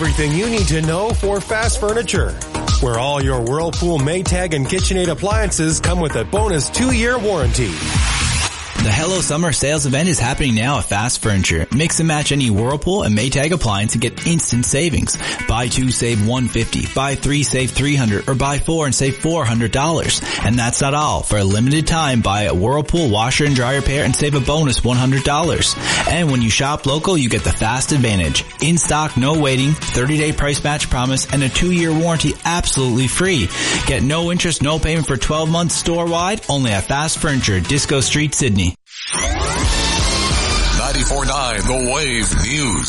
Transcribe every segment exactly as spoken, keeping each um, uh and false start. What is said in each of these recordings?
Everything you need to know for Fast Furniture, where all your Whirlpool, Maytag, and KitchenAid appliances come with a bonus two-year warranty. The Hello Summer sales event is happening now at Fast Furniture. Mix and match any Whirlpool and Maytag appliance and get instant savings. Buy two, save one hundred fifty dollars. Buy three, save three hundred dollars. Or buy four and save four hundred dollars. And that's not all. For a limited time, buy a Whirlpool washer and dryer pair and save a bonus one hundred dollars. And when you shop local, you get the Fast Advantage. In stock, no waiting, thirty-day price match promise, and a two-year warranty absolutely free. Get no interest, no payment for twelve months store-wide, only at Fast Furniture, Disco Street, Sydney. ninety-four point nine The Wave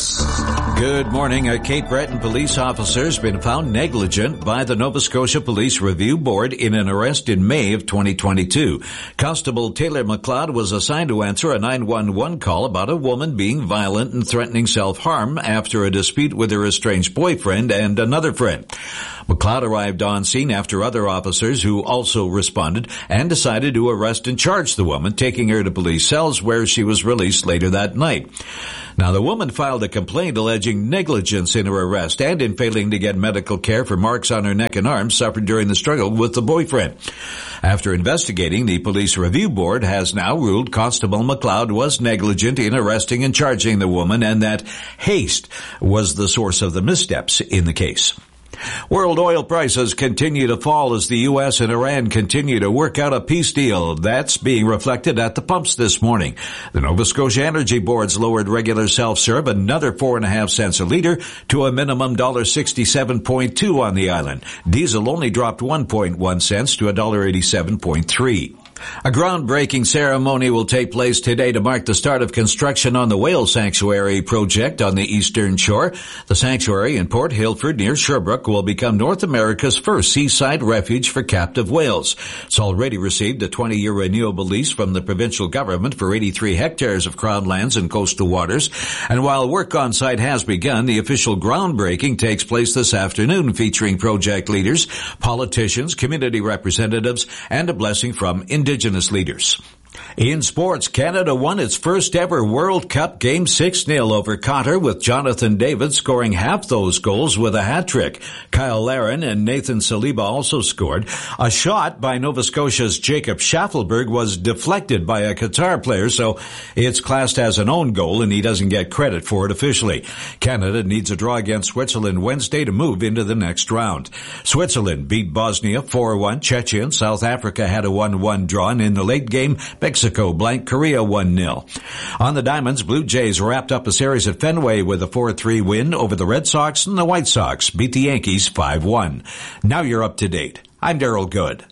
News. Good morning. A Cape Breton police officer has been found negligent by the Nova Scotia Police Review Board in an arrest in May of twenty twenty-two. Constable Taylor McLeod was assigned to answer a nine one one call about a woman being violent and threatening self-harm after a dispute with her estranged boyfriend and another friend. McLeod arrived on scene after other officers who also responded and decided to arrest and charge the woman, taking her to police cells where she was released later that night. Now, the woman filed a complaint alleging negligence in her arrest and in failing to get medical care for marks on her neck and arms suffered during the struggle with the boyfriend. After investigating, the Police Review Board has now ruled Constable McLeod was negligent in arresting and charging the woman and that haste was the source of the missteps in the case. World oil prices continue to fall as the U S and Iran continue to work out a peace deal. That's being reflected at the pumps this morning. The Nova Scotia Energy Board's lowered regular self-serve another four and a half cents a litre to a minimum one dollar sixty-seven point two on the island. Diesel only dropped one point one cents to one dollar eighty-seven point three. A groundbreaking ceremony will take place today to mark the start of construction on the Whale Sanctuary project on the Eastern Shore. The sanctuary in Port Hilford near Sherbrooke will become North America's first seaside refuge for captive whales. It's already received a twenty-year renewable lease from the provincial government for eighty-three hectares of crown lands and coastal waters. And while work on site has begun, the official groundbreaking takes place this afternoon, featuring project leaders, politicians, community representatives, and a blessing from Indigenous Indigenous leaders. In sports, Canada won its first ever World Cup game six nil over Qatar, with Jonathan David scoring half those goals with a hat-trick. Kyle Larin and Nathan Saliba also scored. A shot by Nova Scotia's Jacob Schaffelberg was deflected by a Qatar player, so it's classed as an own goal and he doesn't get credit for it officially. Canada needs a draw against Switzerland Wednesday to move into the next round. Switzerland beat Bosnia four one. Chechen, South Africa had a one one draw, and in the late game, Mexico blanked Korea one nil. On the Diamonds, Blue Jays wrapped up a series at Fenway with a four three win over the Red Sox, and the White Sox beat the Yankees five one. Now you're up to date. I'm Daryl Good.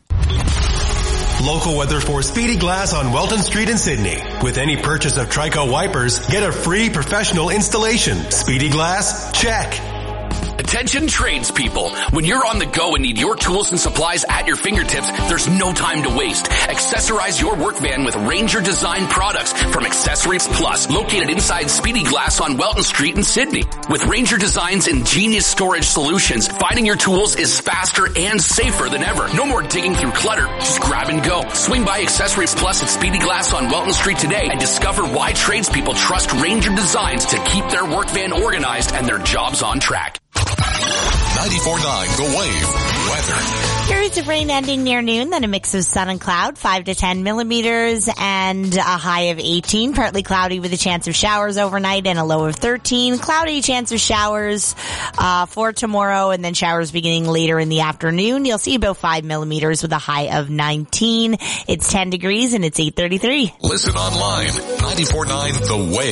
Local weather for Speedy Glass on Welton Street in Sydney. With any purchase of Trico wipers, get a free professional installation. Speedy Glass, check. Attention tradespeople. When you're on the go and need your tools and supplies at your fingertips, there's no time to waste. Accessorize your work van with Ranger Design products from Accessories Plus, located inside Speedy Glass on Welton Street in Sydney. With Ranger Design's ingenious storage solutions, finding your tools is faster and safer than ever. No more digging through clutter. Just grab and go. Swing by Accessories Plus at Speedy Glass on Welton Street today and discover why tradespeople trust Ranger Designs to keep their work van organized and their jobs on track. ninety-four point nine The Wave weather. Periods of rain ending near noon, then a mix of sun and cloud, five to ten millimeters and a high of eighteen. Partly cloudy with a chance of showers overnight and a low of thirteen. Cloudy, chance of showers uh for tomorrow, and then showers beginning later in the afternoon. You'll see about five millimeters with a high of nineteen. It's ten degrees and it's eight thirty-three. Listen online, ninety-four point nine The Wave.